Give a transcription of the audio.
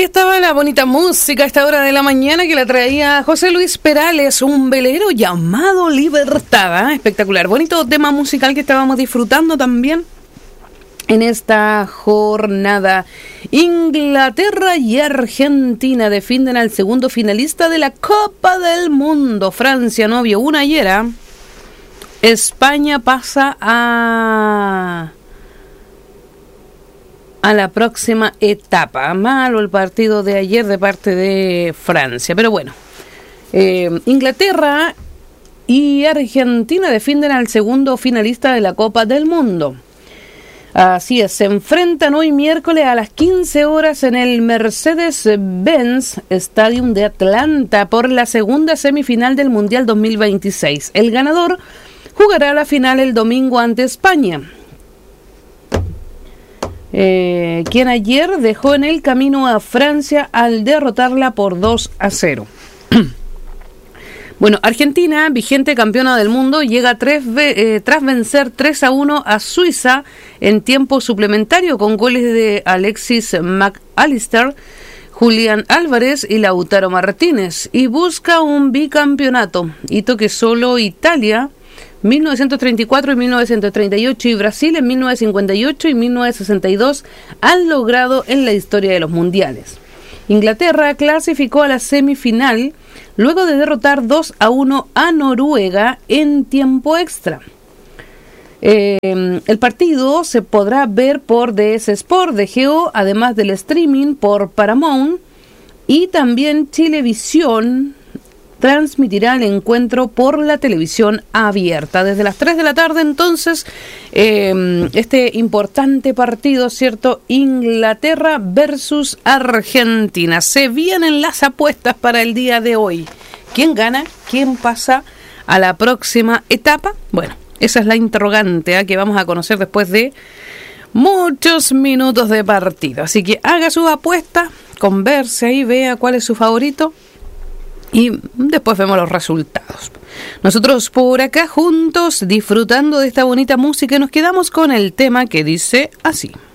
Ahí estaba la bonita música a esta hora de la mañana que la traía José Luis Perales, un velero llamado Libertad. Espectacular, bonito tema musical que estábamos disfrutando también en esta jornada. Inglaterra y Argentina defienden al segundo finalista de la Copa del Mundo. Francia no vio una ayer. España pasa a la próxima etapa. Malo el partido de ayer de parte de Francia, pero bueno. Inglaterra y Argentina defienden al segundo finalista de la Copa del Mundo. Así es, se enfrentan hoy miércoles a las 15 horas en el Mercedes-Benz Stadium de Atlanta por la segunda semifinal del Mundial 2026. El ganador jugará la final el domingo ante España, quien ayer dejó en el camino a Francia al derrotarla por 2-0. Bueno, Argentina, vigente campeona del mundo, llega tras vencer 3-1 a Suiza en tiempo suplementario con goles de Alexis McAllister, Julián Álvarez y Lautaro Martínez, y busca un bicampeonato, hito que solo Italia 1934 y 1938 y Brasil en 1958 y 1962 han logrado en la historia de los mundiales. Inglaterra clasificó a la semifinal luego de derrotar 2-1 a Noruega en tiempo extra. El partido se podrá ver por DS Sport de Geo, además del streaming por Paramount, y también Chilevisión transmitirá el encuentro por la televisión abierta. Desde las 3 de la tarde, entonces, este importante partido, ¿cierto? Inglaterra versus Argentina. Se vienen las apuestas para el día de hoy. ¿Quién gana? ¿Quién pasa a la próxima etapa? Bueno, esa es la interrogante que vamos a conocer después de muchos minutos de partido. Así que haga su apuesta, converse ahí, vea cuál es su favorito y después vemos los resultados. Nosotros por acá juntos disfrutando de esta bonita música, nos quedamos con el tema que dice así.